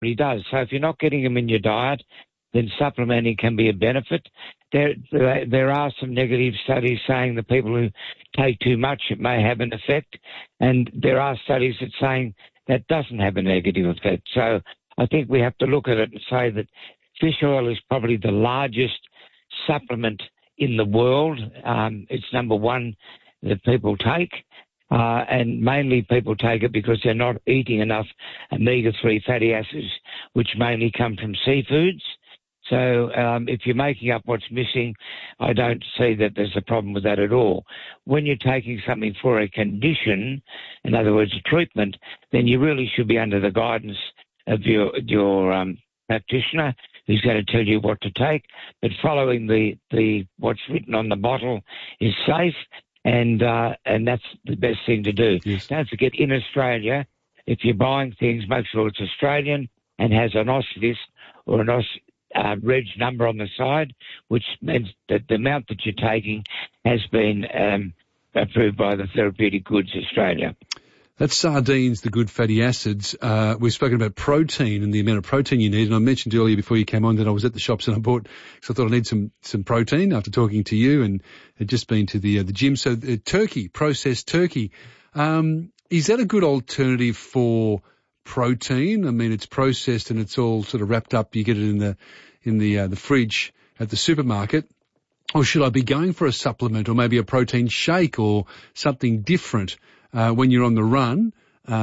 body does. So if you're not getting them in your diet, then supplementing can be a benefit. There are some negative studies saying that people who take too much, it may have an effect. And there are studies that saying that doesn't have a negative effect. So I think we have to look at it and say that fish oil is probably the largest supplement in the world. It's number one that people take. And mainly people take it because they're not eating enough omega-3 fatty acids, which mainly come from seafoods. So if you're making up what's missing, I don't see that there's a problem with that at all. When you're taking something for a condition, in other words, a treatment, then you really should be under the guidance of your practitioner, who's going to tell you what to take. But following the what's written on the bottle is safe, and that's the best thing to do. Yes. Don't forget, in Australia, if you're buying things, make sure it's Australian and has an AUSTRIS or an reg number on the side, which means that the amount that you're taking has been approved by the Therapeutic Goods Australia. That's sardines, the good fatty acids. We've spoken about protein and the amount of protein you need. And I mentioned earlier before you came on that I was at the shops and I bought, because I thought I need some protein after talking to you, and had just been to the gym. So turkey, processed turkey, is that a good alternative for protein? I mean, it's processed and it's all sort of wrapped up. You get it in the fridge at the supermarket. Or should I be going for a supplement or maybe a protein shake or something different when you're on the run?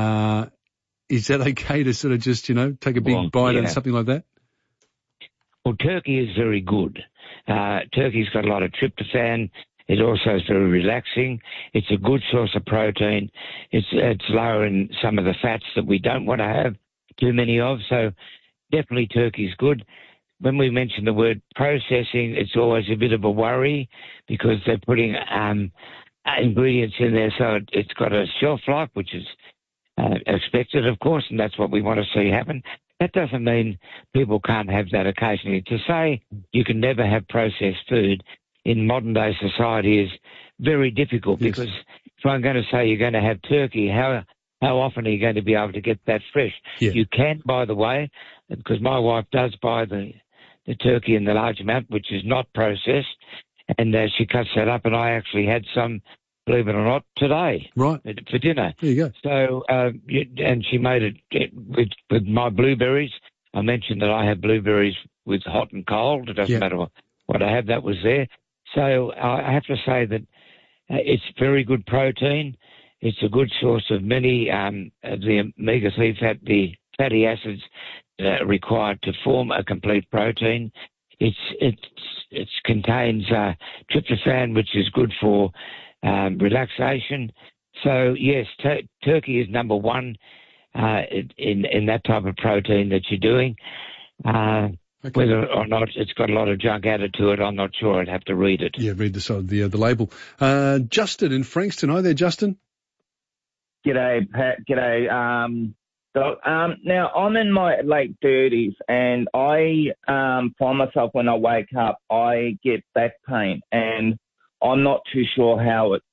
Is that okay to sort of just, take a big bite and something like that? Well, turkey is very good. Turkey's got a lot of tryptophan. It also is very relaxing. It's a good source of protein. It's lower in some of the fats that we don't want to have too many of. So definitely turkey's good. When we mention the word processing, it's always a bit of a worry because they're putting ingredients in there, so it's got a shelf life, which is expected, of course, and that's what we want to see happen. That doesn't mean people can't have that occasionally. To say you can never have processed food in modern-day society is very difficult. Yes. Because if I'm going to say you're going to have turkey, how often are you going to be able to get that fresh? Yeah. You can, by the way, because my wife does buy the turkey in the large amount, which is not processed, and she cuts that up, and I actually had some, believe it or not, today, right, for dinner. There you go. So, and she made it with my blueberries. I mentioned that I have blueberries with hot and cold. It doesn't matter what I have, that was there. So I have to say that it's very good protein. It's a good source of many of the omega-3 the fatty acids required to form a complete protein. It contains tryptophan, which is good for relaxation. So yes, turkey is number one in that type of protein that you're doing. Okay. Whether or not it's got a lot of junk added to it, I'm not sure. I'd have to read it. Yeah, read the label. Justin in Frankston. Hi there, Justin. G'day, Pat. G'day, Doc. Now, I'm in my late 30s, and I find myself when I wake up, I get back pain, and I'm not too sure how it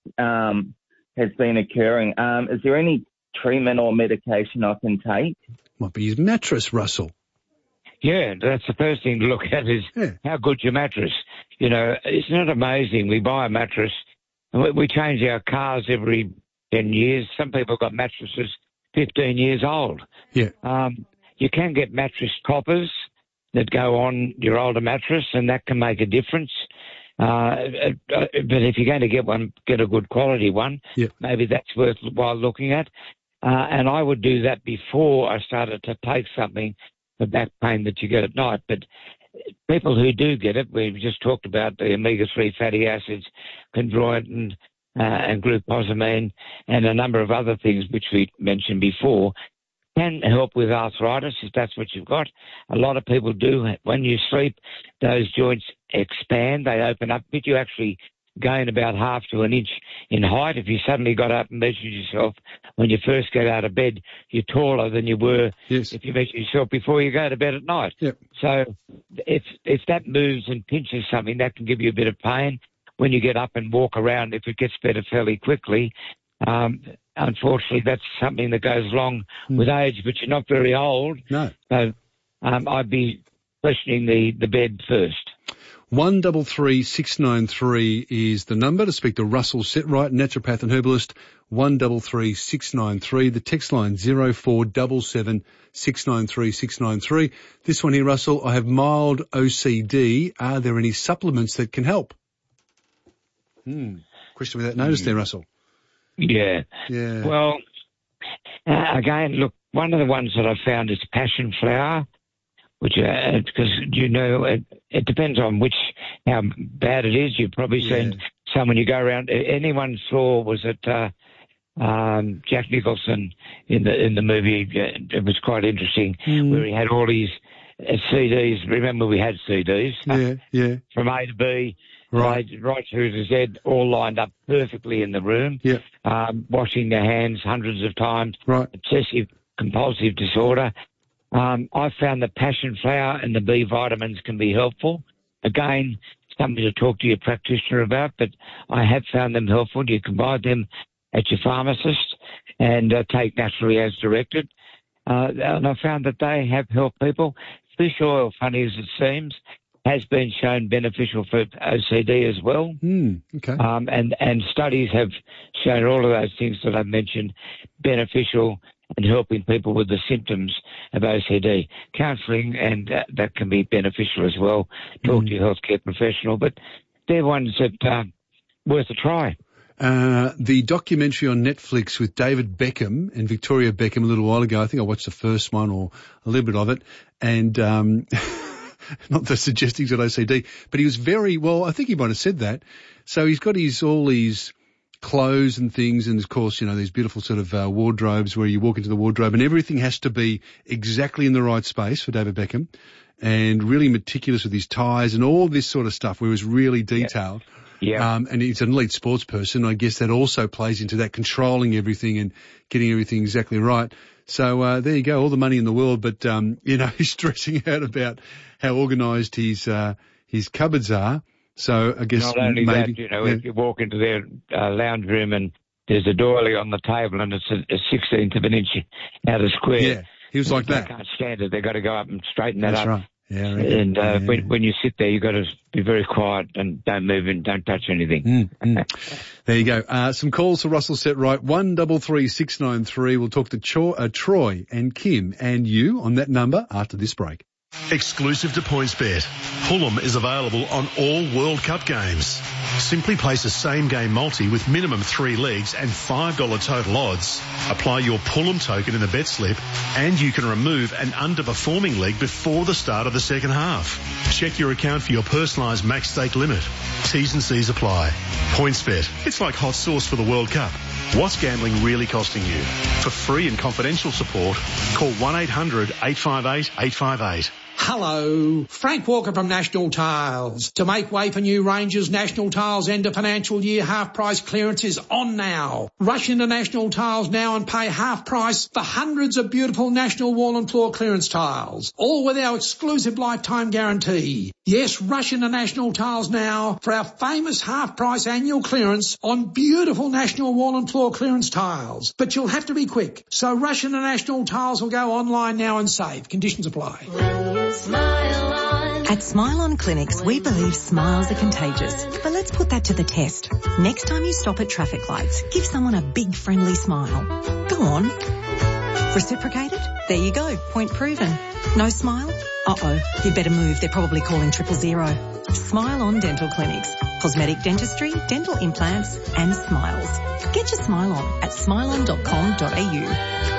has been occurring. Is there any treatment or medication I can take? Might be his mattress, Russell. Yeah, that's the first thing to look at is how good's your mattress. It's not amazing. We buy a mattress, and we change our cars every 10 years. Some people got mattresses 15 years old. Yeah. You can get mattress toppers that go on your older mattress, and that can make a difference. But if you're going to get one, get a good quality one. Yeah. Maybe that's worthwhile looking at. And I would do that before I started to take something for back pain that you get at night. But people who do get it, we've just talked about the omega-3 fatty acids, chondroitin, and glucosamine, and a number of other things which we mentioned before, can help with arthritis if that's what you've got. A lot of people do. When you sleep, those joints expand, they open up, but you actually gain about half to an inch in height. If you suddenly got up and measured yourself when you first get out of bed, you're taller than you were if you measure yourself before you go to bed at night. Yep. So if that moves and pinches something, that can give you a bit of pain. When you get up and walk around, if it gets better fairly quickly, unfortunately, that's something that goes along with age, but you're not very old. No. So I'd be questioning the bed first. 133693 is the number to speak to Russell Setright, naturopath and herbalist. 133693. The text line 0477 693 693. This one here, Russell. I have mild OCD. Are there any supplements that can help? Question without notice there, Russell. Yeah. Well, again, look, one of the ones that I found is passion flower, which, because, it depends on how bad it is. You've probably seen some when you go around. Anyone saw, was it Jack Nicholson in the movie? It was quite interesting, where he had all these CDs. Remember, we had CDs. Yeah. From A to B. Right through to Z, all lined up perfectly in the room. Yeah. Washing their hands hundreds of times. Right. Obsessive compulsive disorder. I found the passion flower and the B vitamins can be helpful. Again, something to talk to your practitioner about, but I have found them helpful. You can buy them at your pharmacist and take naturally as directed. And I found that they have helped people. Fish oil, funny as it seems, has been shown beneficial for OCD as well. Okay. And studies have shown all of those things that I've mentioned beneficial and helping people with the symptoms of OCD. Counselling, and that can be beneficial as well. Talk to your healthcare professional, but they're ones that worth a try. The documentary on Netflix with David Beckham and Victoria Beckham a little while ago, I think I watched the first one or a little bit of it, and not the suggesting that OCD, but he was very, well, I think he might have said that. So he's got all these clothes and things, and of course, these beautiful sort of wardrobes where you walk into the wardrobe and everything has to be exactly in the right space for David Beckham, and really meticulous with his ties and all this sort of stuff where he was really detailed. Yeah. And he's an elite sports person. I guess that also plays into that, controlling everything and getting everything exactly right. So there you go, all the money in the world, but he's stressing out about how organised his cupboards are. So I guess not only maybe, that, if you walk into their lounge room and there's a doily on the table and it's a 16th of an inch out of square. Yeah, he was like that. They can't stand it. They've got to go up and straighten that That's up. Right. Yeah, and when you sit there, you've got to be very quiet and don't move and don't touch anything. There you go. Some calls for Russell Setright. 133693. We'll talk to Troy and Kim and you on that number after this break. Exclusive to PointsBet, Fulham is available on all World Cup games. Simply place a same-game multi with minimum 3 legs and $5 total odds. Apply your Fulham token in the bet slip and you can remove an underperforming leg before the start of the second half. Check your account for your personalised max stake limit. T's and C's apply. PointsBet, it's like hot sauce for the World Cup. What's gambling really costing you? For free and confidential support, call 1-800-858-858. Hello, Frank Walker from National Tiles. To make way for new ranges, National Tiles end of financial year half price clearance is on now. Rush into National Tiles now and pay half price for hundreds of beautiful National wall and floor clearance tiles, all with our exclusive lifetime guarantee. Yes, rush into National Tiles now for our famous half price annual clearance on beautiful National wall and floor clearance tiles. But you'll have to be quick, so rush into National Tiles or go online now and save. Conditions apply. Smile On. At Smile On Clinics, we believe smiles are contagious. But let's put that to the test. Next time you stop at traffic lights, give someone a big friendly smile. Go on. Reciprocated? There you go. Point proven. No smile? Uh-oh. You better move. They're probably calling 000. Smile On Dental Clinics. Cosmetic dentistry, dental implants and smiles. Get your smile on at smileon.com.au.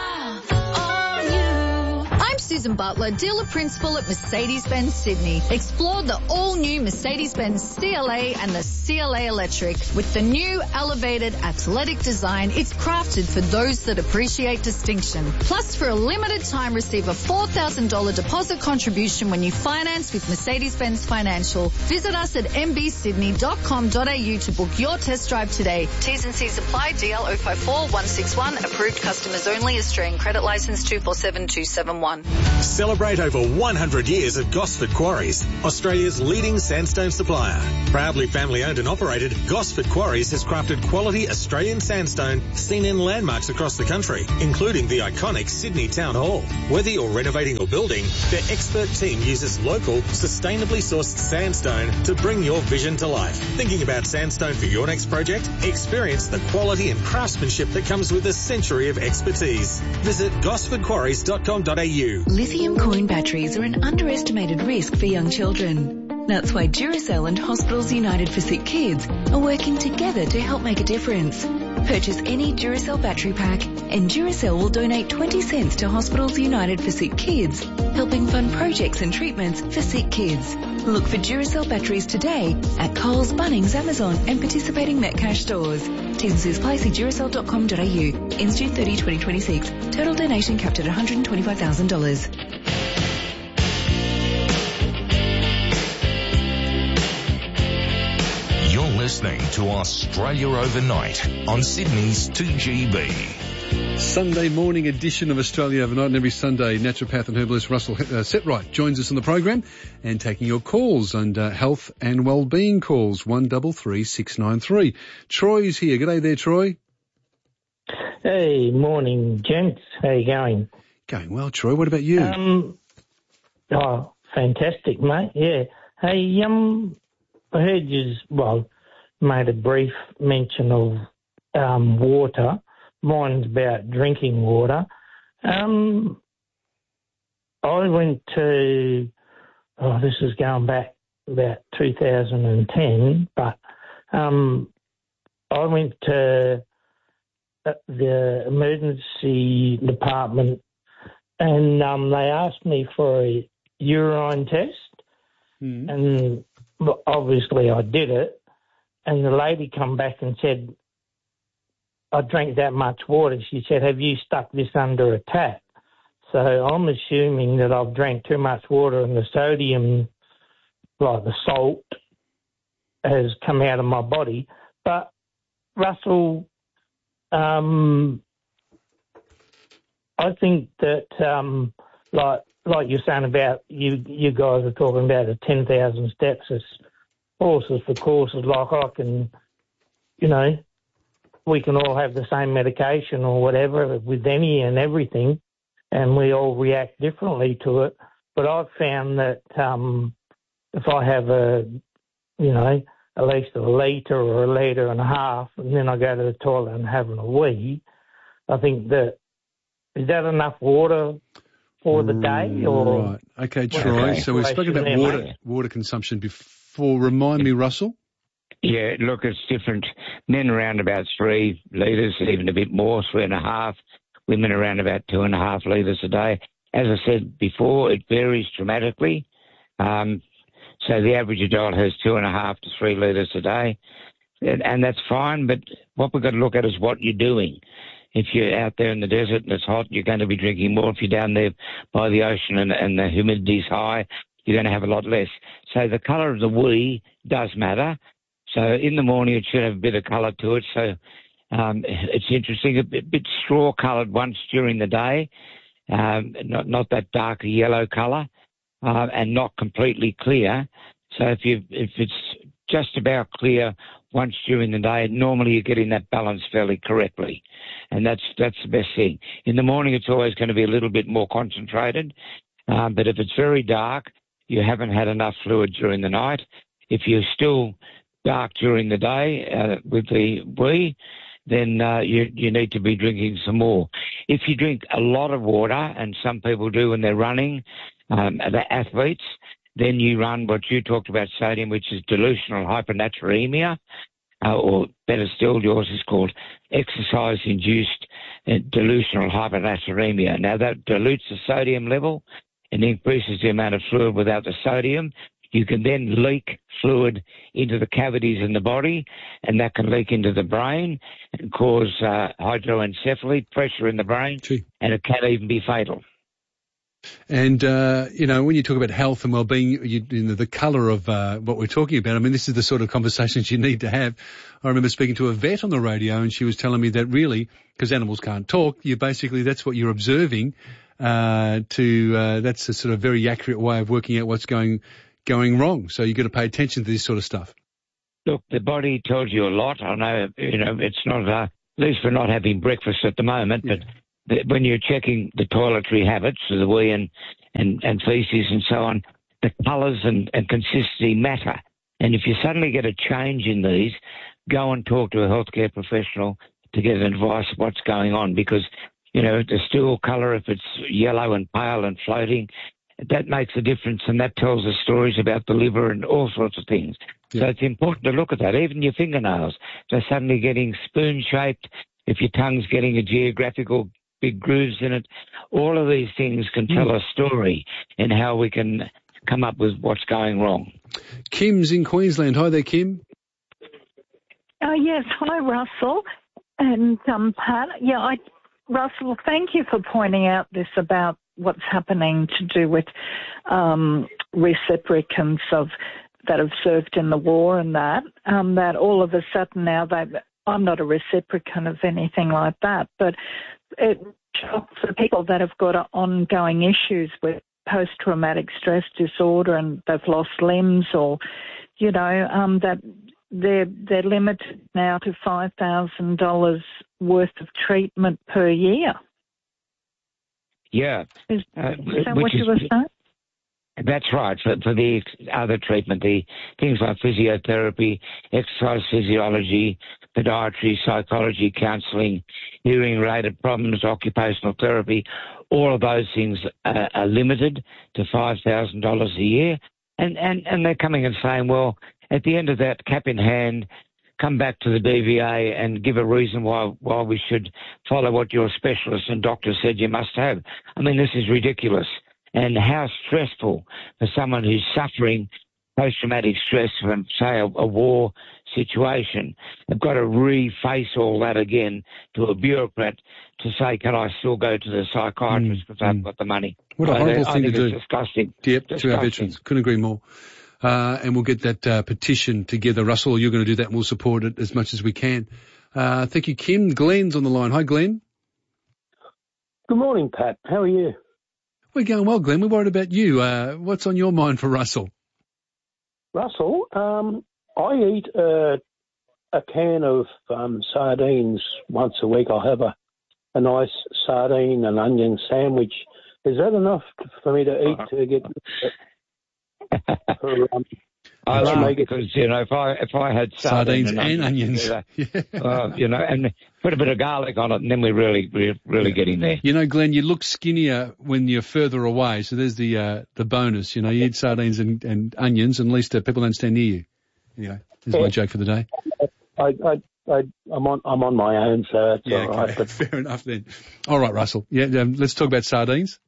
Susan Butler, dealer principal at Mercedes-Benz Sydney. Explore the all-new Mercedes-Benz CLA and the CLA Electric. With the new elevated athletic design, it's crafted for those that appreciate distinction. Plus, for a limited time, receive a $4,000 deposit contribution when you finance with Mercedes-Benz Financial. Visit us at mbsydney.com.au to book your test drive today. T's and C's apply. DL 054161. Approved customers only. Australian credit license 247271. Celebrate over 100 years at Gosford Quarries, Australia's leading sandstone supplier. Proudly family owned owned and operated, Gosford Quarries has crafted quality Australian sandstone seen in landmarks across the country, including the iconic Sydney Town Hall. Whether you're renovating or building, their expert team uses local, sustainably sourced sandstone to bring your vision to life. Thinking about sandstone for your next project? Experience the quality and craftsmanship that comes with a century of expertise. Visit gosfordquarries.com.au. Lithium coin batteries are an underestimated risk for young children. That's why Duracell and Hospitals United for Sick Kids are working together to help make a difference. Purchase any Duracell battery pack and Duracell will donate 20 cents to Hospitals United for Sick Kids, helping fund projects and treatments for sick kids. Look for Duracell batteries today at Coles, Bunnings, Amazon and participating Metcash stores. T's and Play, see Duracell.com.au. Ends June 30, 2026. Total donation capped at $125,000. Listening to Australia Overnight on Sydney's 2GB. Sunday morning edition of Australia Overnight, and every Sunday naturopath and herbalist Russell Setright joins us on the program and taking your calls and health and wellbeing calls 133 693. Troy's here. G'day there, Troy. Hey, morning, gents. How you going? Going well, Troy. What about you? Oh, fantastic, mate. Yeah. Hey, I heard you, made a brief mention of water. Mine's about drinking water. I went to, this is going back about 2010, but I went to the emergency department and they asked me for a urine test, and obviously I did it. And the lady come back and said, I drank that much water. She said, have you stuck this under a tap? So I'm assuming that I've drank too much water and the sodium, like the salt, has come out of my body. But, Russell, I think that, like you're saying about, you guys are talking about the 10,000 steps as horses for courses, like I can, we can all have the same medication or whatever with any and everything, and we all react differently to it. But I've found that if I have at least a litre or a litre and a half, and then I go to the toilet and have a wee, I think is that enough water for the day? Or right. Okay, Troy. So we've spoken about water consumption before. Remind me, Russell. Yeah, look, it's different. Men around about 3 litres, even a bit more, 3.5. Women around about 2.5 litres a day. As I said before, it varies dramatically. So the average adult has 2.5 to 3 litres a day, and that's fine. But what we've got to look at is what you're doing. If you're out there in the desert and it's hot, you're going to be drinking more. If you're down there by the ocean and the humidity's high, you're going to have a lot less. So the colour of the wee does matter. So in the morning it should have a bit of colour to it. So it's interesting, a bit straw-coloured once during the day, not that darker yellow colour, and not completely clear. So if it's just about clear once during the day, normally you're getting that balance fairly correctly. And that's the best thing. In the morning it's always going to be a little bit more concentrated, but if it's very dark, you haven't had enough fluid during the night. If you're still dark during the day with the wee, then you need to be drinking some more. If you drink a lot of water, and some people do when they're running, the athletes, then you run what you talked about, sodium, which is dilutional hyponatremia, or better still, yours is called exercise-induced dilutional hyponatremia. Now, that dilutes the sodium level and increases the amount of fluid without the sodium. You can then leak fluid into the cavities in the body, and that can leak into the brain and cause hydroencephaly, pressure in the brain, and it can even be fatal. And, when you talk about health and well-being, the colour of what we're talking about, I mean, this is the sort of conversations you need to have. I remember speaking to a vet on the radio, and she was telling me that really, because animals can't talk, that's what you're observing. That's a sort of very accurate way of working out what's going wrong. So you've got to pay attention to this sort of stuff. look, the body tells you a lot. I know, it's not, at least we're not having breakfast at the moment, but when you're checking the toiletry habits, the wee and feces and so on, the colours and consistency matter. And if you suddenly get a change in these, go and talk to a healthcare professional to get advice of what's going on, because, the stool colour, if it's yellow and pale and floating, that makes a difference, and that tells us stories about the liver and all sorts of things. Yeah. So it's important to look at that. Even your fingernails, they're suddenly getting spoon-shaped. If your tongue's getting a geographical big grooves in it, all of these things can tell a story in how we can come up with what's going wrong. Kim's in Queensland. Hi there, Kim. Yes. Hi, Russell. And Pat. Yeah, Russell, thank you for pointing out this about what's happening to do with reciprocants that have served in the war and that all of a sudden now I'm not a reciprocant of anything like that, but it shocks the people that have got ongoing issues with post-traumatic stress disorder and they've lost limbs or, that they're limited now to $5,000 worth of treatment per year. Yeah. Is that what you were saying? That's right. For the other treatment, the things like physiotherapy, exercise physiology, podiatry, psychology, counselling, hearing-related problems, occupational therapy, all of those things are limited to $5,000 a year. And they're coming and saying, well, at the end of that, cap in hand, come back to the DVA and give a reason why we should follow what your specialist and doctor said you must have. I mean, this is ridiculous. And how stressful for someone who's suffering post-traumatic stress from, say, a war situation. They've got to reface all that again to a bureaucrat to say, can I still go to the psychiatrist because I've got the money? What a horrible thing to do. It's disgusting. Yep, to our veterans. Couldn't agree more. And we'll get that petition together. Russell, you're going to do that and we'll support it as much as we can. Thank you, Kim. Glenn's on the line. Hi, Glenn. Good morning, Pat. How are you? We're going well, Glenn. We're worried about you. What's on your mind for Russell? Russell, I eat a can of sardines once a week. I'll have a nice sardine and onion sandwich. Is that enough for me to eat to get... I laugh because, if I had sardines and onions, and put a bit of garlic on it, and then we're really getting there. Glenn, you look skinnier when you're further away, so there's the bonus. You eat sardines and onions, and at least people don't stand near you. Anyway, there's my joke for the day. I'm on my own, so it's all right. But... Fair enough then. All right, Russell. Yeah, let's talk about sardines.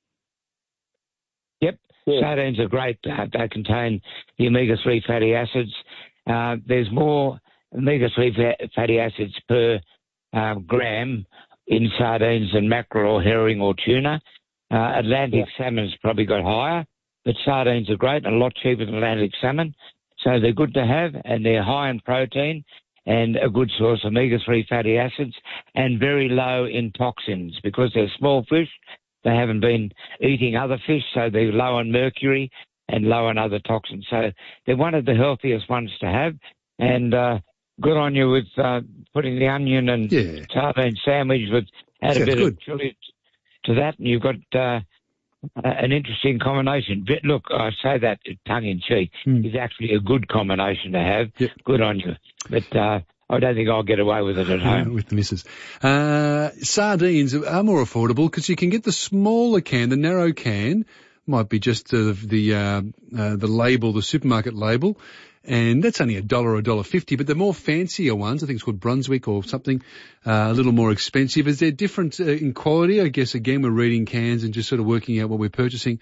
Yep. Yeah. Sardines are great. They contain the omega-3 fatty acids. There's more omega-3 fatty acids per gram in sardines than mackerel or herring or tuna. Atlantic salmon's probably got higher, but sardines are great and a lot cheaper than Atlantic salmon. So they're good to have, and they're high in protein and a good source of omega-3 fatty acids and very low in toxins because they're small fish. They haven't been eating other fish, so they're low in mercury and low in other toxins. So they're one of the healthiest ones to have. And good on you with putting the onion and sardine sandwich with add a bit of chili to that, and you've got an interesting combination. But look, I say that tongue-in-cheek. It's actually a good combination to have. Yep. Good on you. But I don't think I'll get away with it at home. With the missus. Sardines are more affordable because you can get the smaller can, the narrow can, might be just the label, the supermarket label, and that's only $1 or $1.50, but the more fancier ones, I think it's called Brunswick or something, a little more expensive. Is there difference in quality? I guess, again, we're reading cans and just sort of working out what we're purchasing.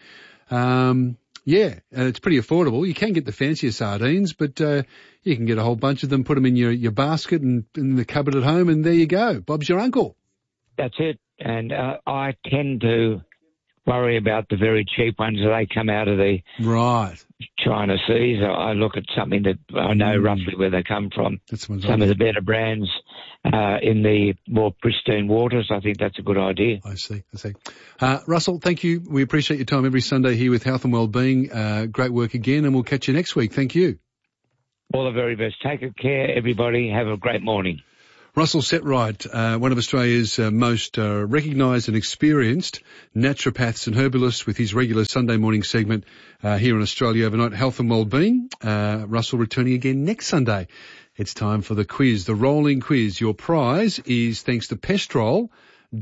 It's pretty affordable. You can get the fancier sardines, but you can get a whole bunch of them, put them in your basket and in the cupboard at home, and there you go. Bob's your uncle. That's it. And I tend to worry about the very cheap ones that they come out of the China seas. I look at something that I know roughly where they come from. Some of the better brands in the more pristine waters. I think that's a good idea. I see. Russell, thank you. We appreciate your time every Sunday here with Health and Wellbeing. Great work again, and we'll catch you next week. Thank you. All the very best. Take good care, everybody. Have a great morning. Russell Setright, one of Australia's most recognised and experienced naturopaths and herbalists, with his regular Sunday morning segment here on Australia Overnight Health and Wellbeing. Russell returning again next Sunday. It's time for the quiz, the rolling quiz. Your prize is thanks to Pestrol.com.au.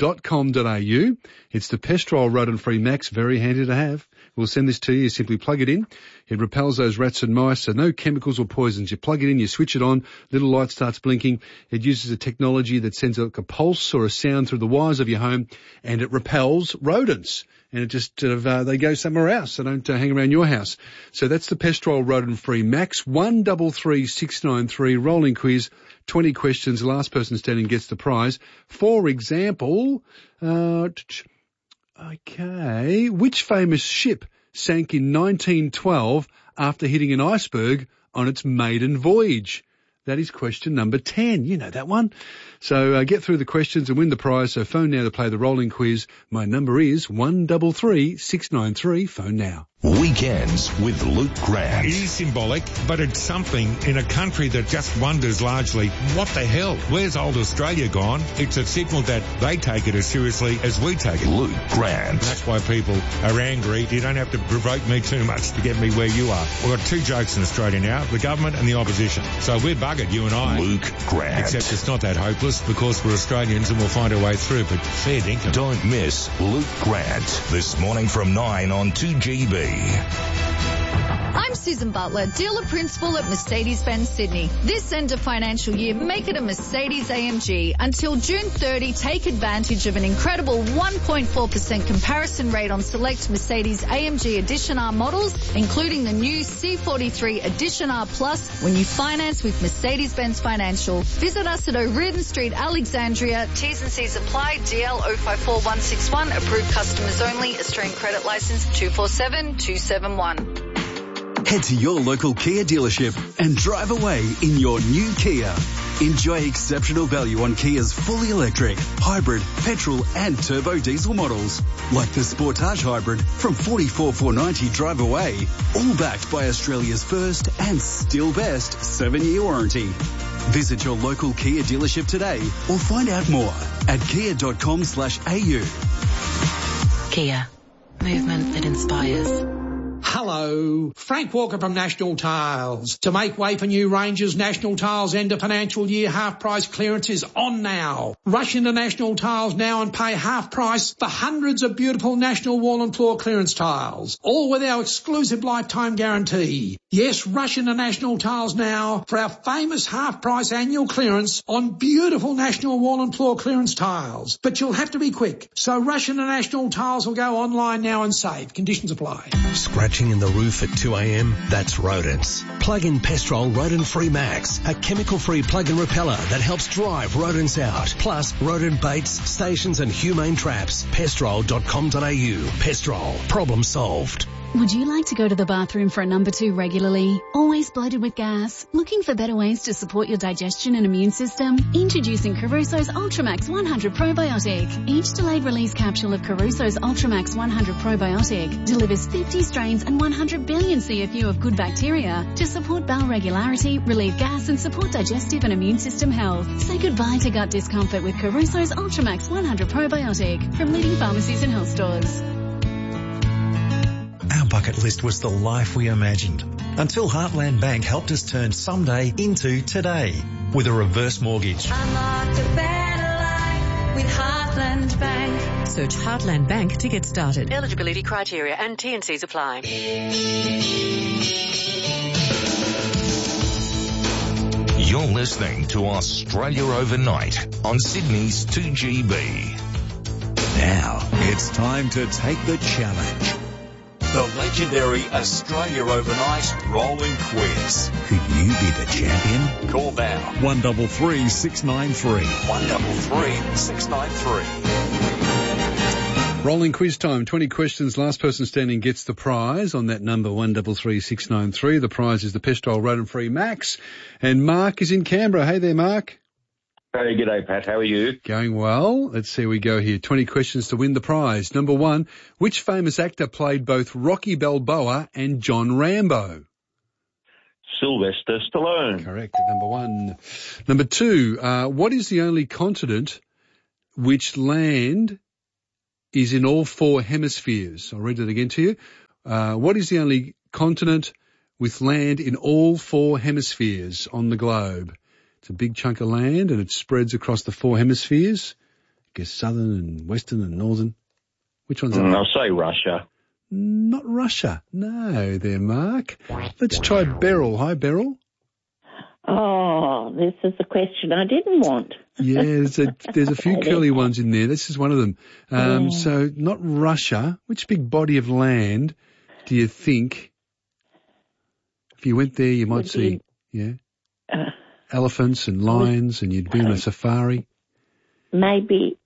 It's the Pestrol Rodent-Free Max, very handy to have. We'll send this to you. You simply plug it in. It repels those rats and mice, so no chemicals or poisons. You plug it in, you switch it on, little light starts blinking. It uses a technology that sends like a pulse or a sound through the wires of your home, and it repels rodents. And it just they go somewhere else. They don't hang around your house. So that's the Pestrol Rodent-Free Max. 133693 rolling quiz. 20 questions. The last person standing gets the prize. For example, okay, which famous ship sank in 1912 after hitting an iceberg on its maiden voyage? That is question number 10. You know that one. So get through the questions and win the prize. So phone now to play the rolling quiz. My number is 133693. Phone now. Weekends with Luke Grant. It is symbolic, but it's something in a country that just wonders largely, what the hell? Where's old Australia gone? It's a signal that they take it as seriously as we take it. Luke Grant. That's why people are angry. You don't have to provoke me too much to get me where you are. We've got two jokes in Australia now, the government and the opposition. So we're buggered, you and I. Luke Grant. Except it's not that hopeless because we're Australians and we'll find our way through, but fair dinkum. Don't miss Luke Grant this morning from 9 on 2GB. I'm Susan Butler, dealer principal at Mercedes-Benz Sydney. This end of financial year, make it a Mercedes AMG. Until June 30, take advantage of an incredible 1.4% comparison rate on select Mercedes AMG Edition R models, including the new C43 Edition R Plus, when you finance with Mercedes-Benz Financial. Visit us at O'Riordan Street, Alexandria. T's and C's apply. DL 044161. Approved customers only. Australian credit license 247271. Head to your local Kia dealership and drive away in your new Kia. Enjoy exceptional value on Kia's fully electric, hybrid, petrol and turbo diesel models, like the Sportage Hybrid from $44,490 drive away, all backed by Australia's first and still best 7-year warranty. Visit your local Kia dealership today or find out more at kia.com/au. Kia. Movement that inspires. Hello, Frank Walker from National Tiles. To make way for new ranges, National Tiles end of financial year half price clearance is on now. Rush into National Tiles now and pay half price for hundreds of beautiful National wall and floor clearance tiles, all with our exclusive lifetime guarantee. Yes, rush into National Tiles now for our famous half price annual clearance on beautiful National wall and floor clearance tiles. But you'll have to be quick, so rush into National Tiles or go online now and save. Conditions apply. Scratching in the roof at 2 a.m? That's rodents. Plug in Pestrol Rodent-Free Max, a chemical-free plug-in repeller that helps drive rodents out. Plus, rodent baits, stations and humane traps. Pestrol.com.au. Pestrol. Problem solved. Would you like to go to the bathroom for a number 2 regularly? Always bloated with gas? Looking for better ways to support your digestion and immune system? Introducing Caruso's Ultramax 100 Probiotic. Each delayed release capsule of Caruso's Ultramax 100 Probiotic delivers 50 strains and 100 billion CFU of good bacteria to support bowel regularity, relieve gas and support digestive and immune system health. Say goodbye to gut discomfort with Caruso's Ultramax 100 Probiotic from leading pharmacies and health stores. Our bucket list was the life we imagined until Heartland Bank helped us turn someday into today with a reverse mortgage. Unlocked a better life with Heartland Bank. Search Heartland Bank to get started. Eligibility criteria and T&Cs apply. You're listening to Australia Overnight on Sydney's 2GB. Now it's time to take the challenge. The legendary Australia Overnight Rolling Quiz. Could you be the champion? Call now. 133693. 133693. Rolling quiz time. 20 questions. Last person standing gets the prize on that number 133693. The prize is the Pestrol Rodent-Free Max. And Mark is in Canberra. Hey there, Mark. Hey, g'day, Pat. How are you? Going well. Let's see how we go here. 20 questions to win the prize. Number 1, which famous actor played both Rocky Balboa and John Rambo? Sylvester Stallone. Correct, number 1. Number 2, what is the only continent which land is in all 4 hemispheres? I'll read it again to you. What is the only continent with land in all 4 hemispheres on the globe? It's a big chunk of land and it spreads across the 4 hemispheres. I guess southern and western and northern. Which one's that? I'll say Russia. Not Russia. No, there, Mark. Let's try Beryl. Hi, Beryl. Oh, this is the question I didn't want. Yeah, there's a few curly ones in there. This is one of them. So not Russia. Which big body of land do you think? If you went there, you might see, elephants and lions, and you'd be on a safari. Maybe.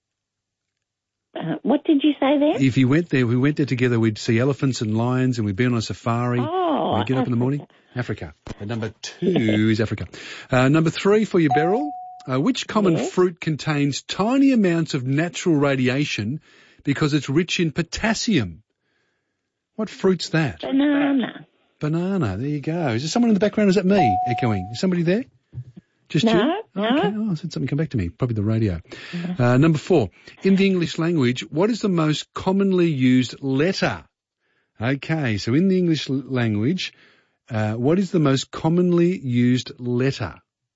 What did you say there? If you went there, we went there together, we'd see elephants and lions, and we'd be on a safari. Oh, we'd get up in the morning. Africa. And number 2 is Africa. Number 3 for you, Beryl. Which common fruit contains tiny amounts of natural radiation because it's rich in potassium? What fruit's that? Banana. Banana. There you go. Is there someone in the background? Is that me echoing? Is somebody there? Just you? No. Okay. Oh, I said something come back to me. Probably the radio. Number 4. In the English language, what is the most commonly used letter? Okay. So in the English language, what is the most commonly used letter?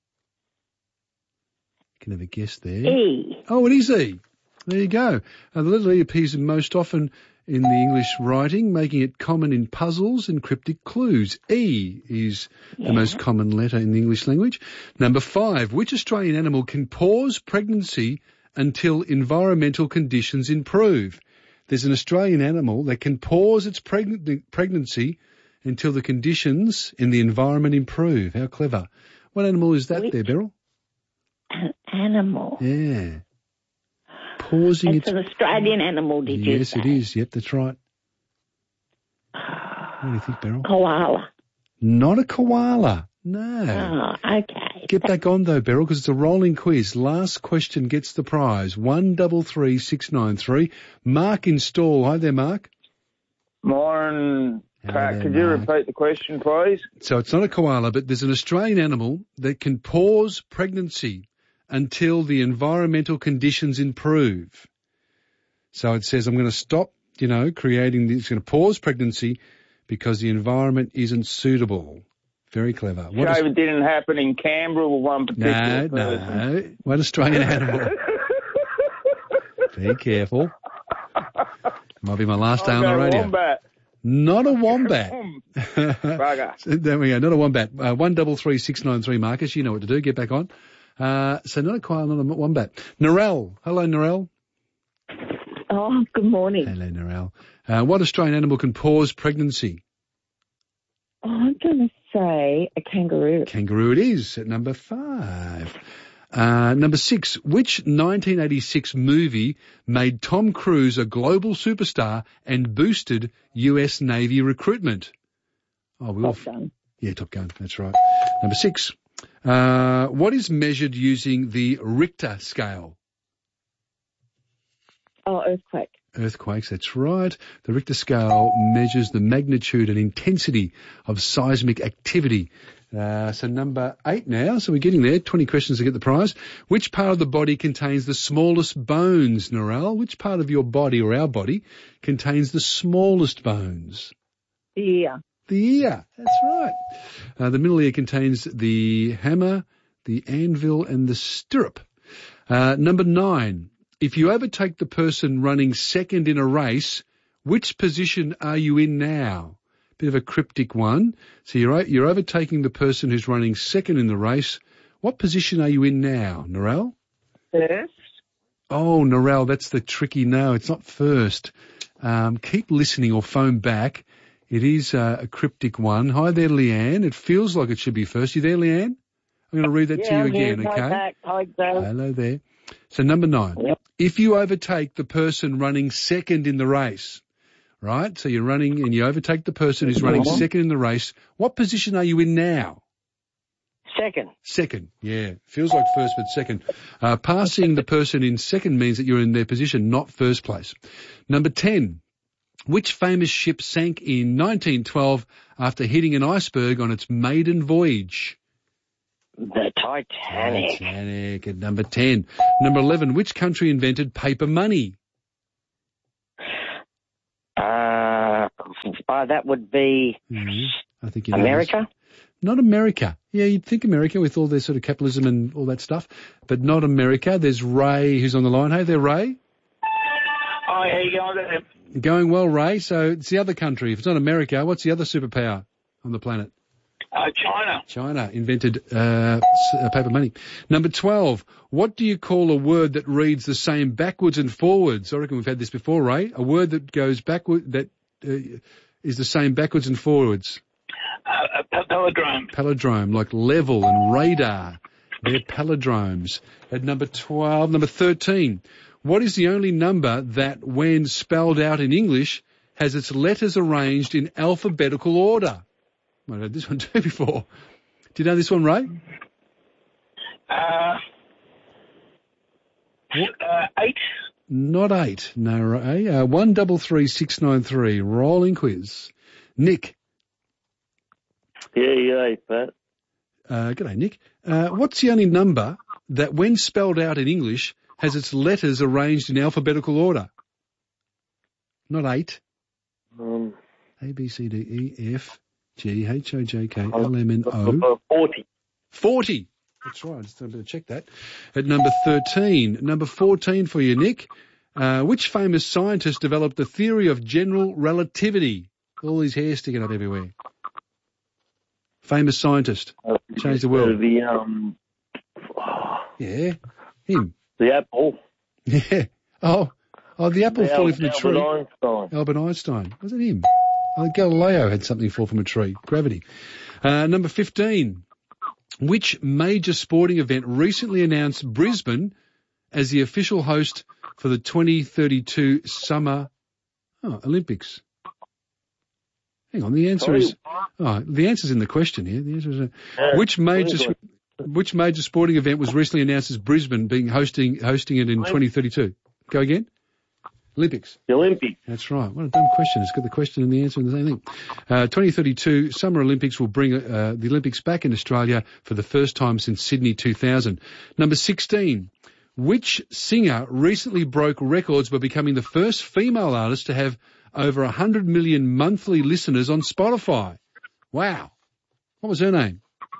You can have a guess there. E. Oh, it is E. There you go. The letter E appears most often in the English writing, making it common in puzzles and cryptic clues. E is the most common letter in the English language. Number 5, which Australian animal can pause pregnancy until environmental conditions improve? There's an Australian animal that can pause its pregnancy until the conditions in the environment improve. How clever. What animal is that there, Beryl? An animal? Yeah. Pausing it's an Australian animal, did you say? Yes, it is. Yep, that's right. What do you think, Beryl? Koala. Not a koala. No. Oh, okay. Get back on, though, Beryl, because it's a rolling quiz. Last question gets the prize. 133693. Mark in Stall. Hi there, Mark. Morning, Pat. Could you repeat the question, please? So it's not a koala, but there's an Australian animal that can pause pregnancy until the environmental conditions improve. So it says, I'm going to stop, creating it's going to pause pregnancy because the environment isn't suitable. Very clever. It didn't happen in Canberra with one particular person. No. What Australian animal? Be careful. Might be my last day on the radio. Wombat. Not a wombat. Bugger. There we go. Not a wombat. 133693, Marcus. You know what to do. Get back on. So not a koala, not a wombat. Narelle. Hello, Narelle. Oh, good morning. Hello, Narelle. What Australian animal can pause pregnancy? Oh, I'm going to say a kangaroo. Kangaroo it is at number 5. Number 6. Which 1986 movie made Tom Cruise a global superstar and boosted US Navy recruitment? Top Gun. Yeah, Top Gun. That's right. Number 6. What is measured using the Richter scale? Oh, earthquake. Earthquakes, that's right. The Richter scale measures the magnitude and intensity of seismic activity. So number 8 now, so we're getting there. 20 questions to get the prize. Which part of the body contains the smallest bones, Narelle? Which part of your body or our body contains the smallest bones? The ear. The ear, that's right. The middle ear contains the hammer, the anvil, and the stirrup. Number 9. If you overtake the person running second in a race, which position are you in now? Bit of a cryptic one. So you're overtaking the person who's running second in the race. What position are you in now, Narelle? First. Oh, Narelle, that's the tricky no. It's not first. Keep listening or phone back. It is a cryptic one. Hi there, Leanne. It feels like it should be first. You there, Leanne? I'm going to read that to you again, okay? Hello there. So number 9. Yep. If you overtake the person running second in the race, right? So you're running and you overtake the person who's running second in the race. What position are you in now? Second. Second, yeah. Feels like first, but second. Passing the person in second means that you're in their position, not first place. Number 10. Which famous ship sank in 1912 after hitting an iceberg on its maiden voyage? The Titanic. Titanic at number 10. Number 11, which country invented paper money? That would be I think you know America? this. Not America. Yeah, you'd think America with all their sort of capitalism and all that stuff, but not America. There's Ray who's on the line. Hey there, Ray. Hi, how you going there? Going well, Ray. So it's the other country. If it's not America, what's the other superpower on the planet? China. China invented paper money. Number 12, what do you call a word that reads the same backwards and forwards? I reckon we've had this before, Ray. A word that goes backward, that is the same backwards and forwards. Palindrome. Palindrome, like level and radar. They're palindromes. At number 12, number 13, what is the only number that, when spelled out in English, has its letters arranged in alphabetical order? I've had this one too before. Do you know this one, Ray? 8. Not 8, no, Ray. 133693, rolling quiz. Nick. Yeah, Pat. G'day, Nick. What's the only number that, when spelled out in English, has its letters arranged in alphabetical order? Not 8. A, B, C, D, E, F, G, H, O, J, K, L, M, N, O. 40. 40. That's right. Just better check that. At number 13. Number 14 for you, Nick. Which famous scientist developed the theory of general relativity? All these hairs sticking up everywhere. Famous scientist. Changed the world. Yeah. Him. The apple. Yeah. Oh, the apple falling from the tree. Albert Einstein. Was it him? Galileo had something fall from a tree. Gravity. Number 15. Which major sporting event recently announced Brisbane as the official host for the 2032 Summer Olympics? Hang on, the answer is... the answer's in the question here. The answer is... Which major sporting event was recently announced as Brisbane being hosting it in 2032? Go again? Olympics. The Olympics. That's right. What a dumb question. It's got the question and the answer in the same thing. 2032 Summer Olympics will bring the Olympics back in Australia for the first time since Sydney 2000. Number 16. Which singer recently broke records by becoming the first female artist to have over 100 million monthly listeners on Spotify? Wow. What was her name?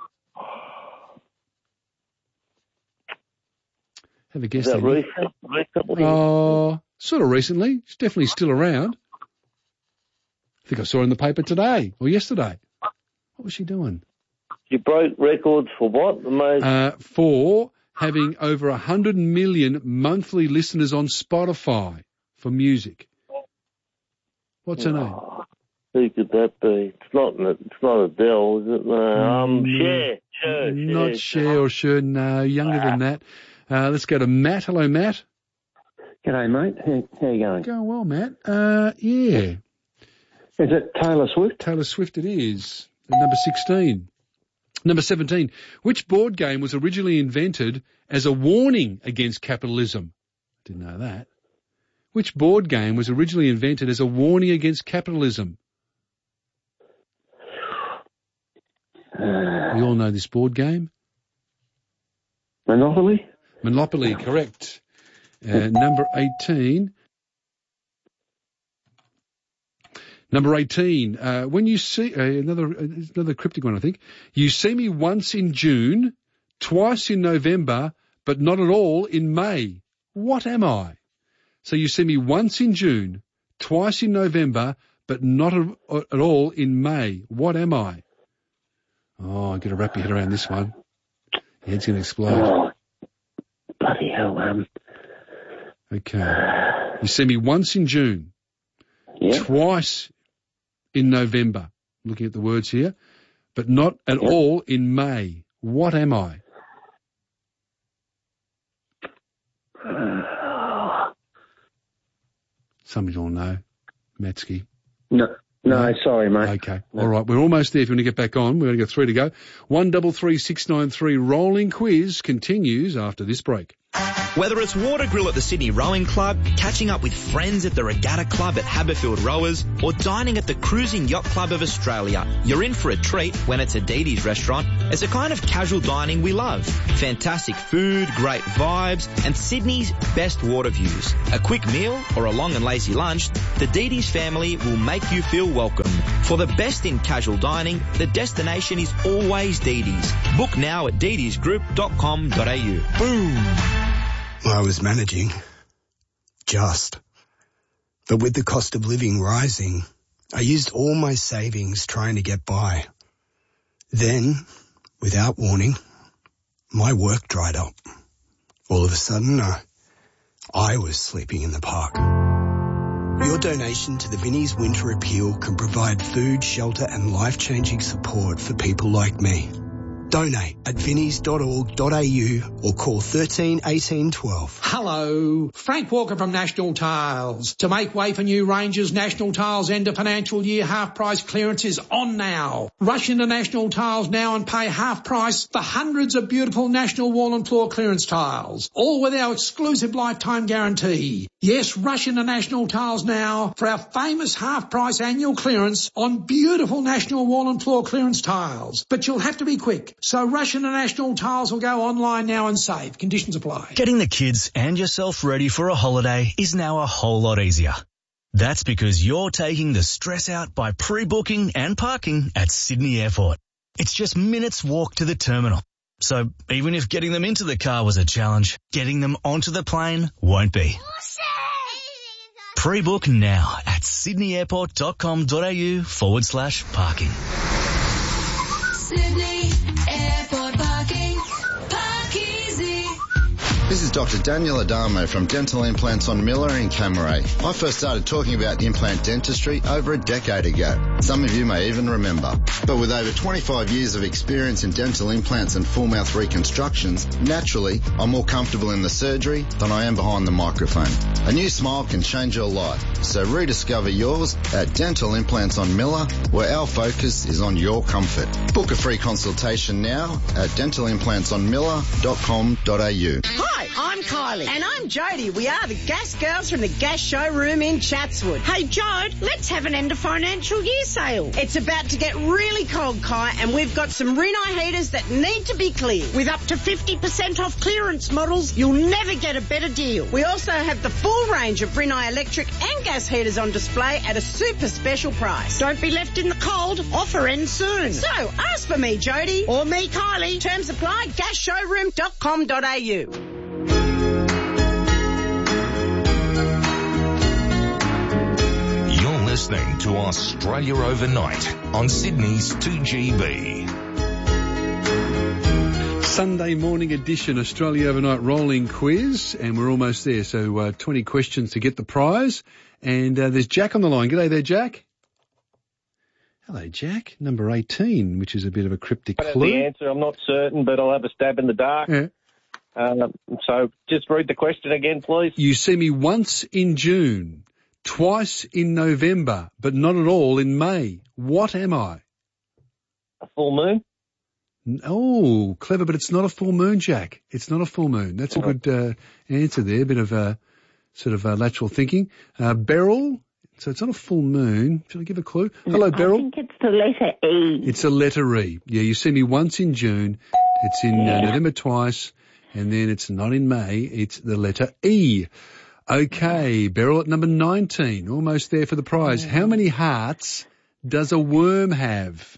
Have a guess. Is that recently? Oh, sort of recently. She's definitely still around. I think I saw her in the paper today or yesterday. What was she doing? She broke records for what? The most? For having over 100 million monthly listeners on Spotify for music. What's her name? Who could that be? It's not Adele, is it? Cher. Not Cher or Cher. No, younger than that. Let's go to Matt. Hello, Matt. G'day, mate. How you going? Going well, Matt. Yeah. Is it Taylor Swift? Taylor Swift it is. At number 16. Number 17. Which board game was originally invented as a warning against capitalism? Didn't know that. Which board game was originally invented as a warning against capitalism? We all know this board game. Monopoly? Monopoly, correct. Number 18. Number 18. When you see another cryptic one, I think. You see me once in June, twice in November, but not at all in May. What am I? So you see me once in June, twice in November, but not at all in May. What am I? Oh, I've got to wrap your head around this one. Your head's going to explode. Oh, bloody hell, Okay. You see me once in June, twice in November, looking at the words here, but not at all in May. What am I? Some of you all know. Matsky. No, sorry, mate. Okay. No. All right. We're almost there. If you want to get back on, we've only got 3 to go. 133693 rolling quiz continues after this break. Whether it's water grill at the Sydney Rowing Club, catching up with friends at the Regatta Club at Haberfield Rowers, or dining at the Cruising Yacht Club of Australia, you're in for a treat when it's a Didi's restaurant. It's a kind of casual dining we love. Fantastic food, great vibes, and Sydney's best water views. A quick meal or a long and lazy lunch, the Didi's family will make you feel welcome. For the best in casual dining, the destination is always Didi's. Book now at didisgroup.com.au. Boom! I was managing. But with the cost of living rising, I used all my savings trying to get by. Then, without warning, my work dried up. All of a sudden, I was sleeping in the park. Your donation to the Vinnie's Winter Appeal can provide food, shelter and life-changing support for people like me. Donate at vinnies.org.au or call 13 18 12. Hello, Frank Walker from National Tiles. To make way for new ranges, National Tiles end of financial year half price clearance is on now. Rush into National Tiles now and pay half price for hundreds of beautiful National Wall and Floor clearance tiles, all with our exclusive lifetime guarantee. Yes, rush into National Tiles now for our famous half price annual clearance on beautiful National Wall and Floor clearance tiles. But you'll have to be quick. So Rush International Tiles will go online now and save. Conditions apply. Getting the kids and yourself ready for a holiday is now a whole lot easier. That's because you're taking the stress out by pre-booking and parking at Sydney Airport. It's just minutes walk to the terminal. So even if getting them into the car was a challenge, getting them onto the plane won't be. Pre-book now at sydneyairport.com.au/parking. Sydney Airport parking. Park easy. This is Dr. Daniel Adamo from Dental Implants on Miller in Camaray. I first started talking about implant dentistry over a decade ago. Some of you may even remember. But with over 25 years of experience in dental implants and full mouth reconstructions, naturally, I'm more comfortable in the surgery than I am behind the microphone. A new smile can change your life. So rediscover yours at Dental Implants on Miller, where our focus is on your comfort. Book a free consultation now at dentalimplantsonmiller.com.au. Hi, I'm Kylie. And I'm Jodie. We are the Gas Girls from the Gas Showroom in Chatswood. Hey, Jode, let's have an end of financial year sale. It's about to get really cold, Kai, and we've got some Rinnai heaters that need to be cleared. With up to 50% off clearance models, you'll never get a better deal. We also have the full range of Rinnai electric and gas heaters on display at a super special price. Don't be left in the cold. Offer ends soon. So, ask for me, Jodie, or me, Kylie. Terms apply, gasshowroom.com.au. Listening to Australia Overnight on Sydney's 2GB. Sunday morning edition, Australia Overnight rolling quiz, and we're almost there. So 20 questions to get the prize. And there's Jack on the line. G'day there, Jack. Hello, Jack. Number 18, which is a bit of a cryptic clue. The answer, I'm not certain, but I'll have a stab in the dark. Yeah. So just read the question again, please. You see me once in June, twice in November, but not at all in May. What am I? A full moon? Oh, clever, but it's not a full moon, Jack. It's not a full moon. That's a good answer there. A bit of sort of lateral thinking. Beryl, so it's not a full moon. Shall I give a clue? Hello, Beryl. I think it's the letter E. It's a letter E. Yeah, you see me once in June. It's in November twice, and then it's not in May. It's the letter E. Okay, Beryl at number 19, almost there for the prize. How many hearts does a worm have?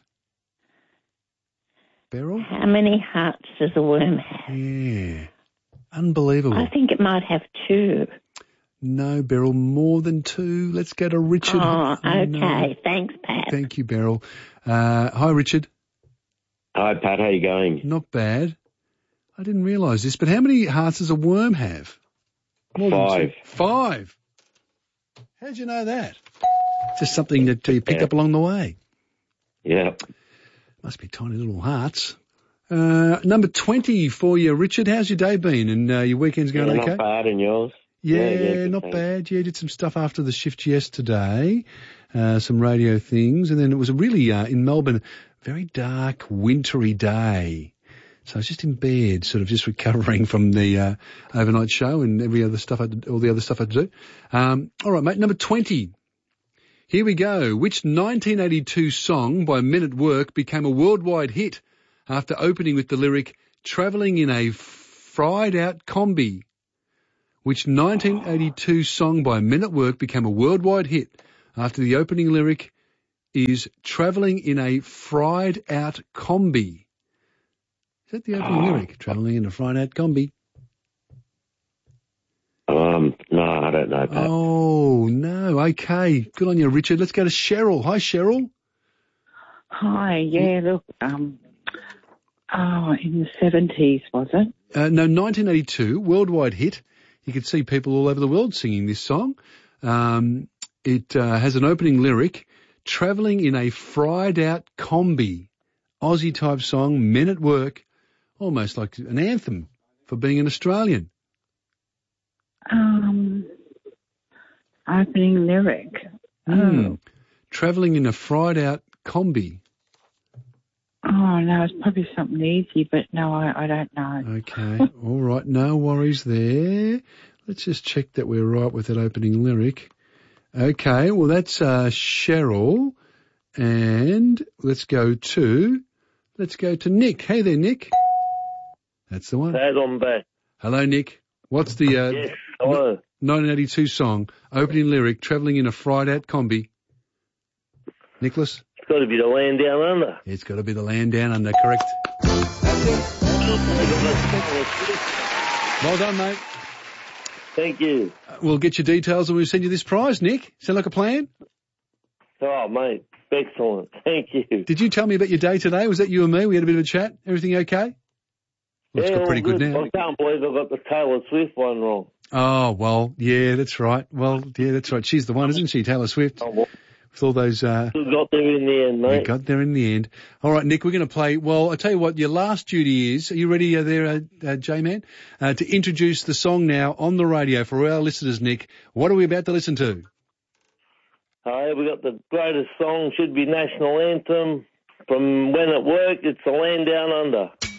Beryl? How many hearts does a worm have? Yeah, unbelievable. I think it might have 2. No, Beryl, more than 2. Let's go to Richard. Oh, okay. No. Thanks, Pat. Thank you, Beryl. Hi, Richard. Hi, Pat. How you going? Not bad. I didn't realise this, but how many hearts does a worm have? 5. 5. How'd you know that? Just something that you picked up along the way. Yeah. Must be tiny little hearts. Number 20 for you, Richard. How's your day been and your weekend's going okay? Not bad, and yours? Yeah, not bad. Yeah, did some stuff after the shift yesterday, some radio things, and then it was a really, in Melbourne, very dark, wintry day. So I was just in bed, sort of just recovering from the overnight show and all the other stuff I had to do. All right, mate, number 20. Here we go. Which 1982 song by Men at Work became a worldwide hit after opening with the lyric, travelling in a fried-out combi? Which 1982 song by Men at Work became a worldwide hit after the opening lyric is travelling in a fried-out combi? Is that the opening lyric? Travelling in a fried-out combi? No, I don't know, Pat. Oh, no. Okay. Good on you, Richard. Let's go to Cheryl. Hi, Cheryl. Hi, yeah, look, in the 70s, was it? No, 1982, worldwide hit. You could see people all over the world singing this song. It has an opening lyric, travelling in a fried-out combi. Aussie-type song, Men at Work, almost like an anthem for being an Australian. Opening lyric. Travelling in a fried-out combi. Oh, no, it's probably something easy, but no, I don't know. Okay, all right, no worries there. Let's just check that we're right with that opening lyric. Okay, well, that's Cheryl, and let's go to Nick. Hey there, Nick. That's the one. Dad, I'm back. Hello, Nick. What's the Yes, hello. 1982 song, opening lyric, travelling in a fried-out combi? Nicholas? It's got to be the Land Down Under. It's got to be the Land Down Under, correct. Well done, mate. Thank you. We'll get your details and we'll send you this prize, Nick. Sound like a plan? Oh, mate, excellent. Thank you. Did you tell me about your day today? Was that you and me? We had a bit of a chat. Everything okay? Well, it's got pretty good now. I can't believe I got the Taylor Swift one wrong. Oh, well, yeah, that's right. Well, yeah, that's right. She's the one, isn't she, Taylor Swift? Oh, well. With all those... We got there in the end, mate. We got there in the end. All right, Nick, we're going to play... Well, I tell you what, your last duty is... Are you ready there, J-Man? To introduce the song now on the radio for our listeners, Nick. What are we about to listen to? We got the greatest song, should be national anthem. From Men at Work, it's the Land Down Under.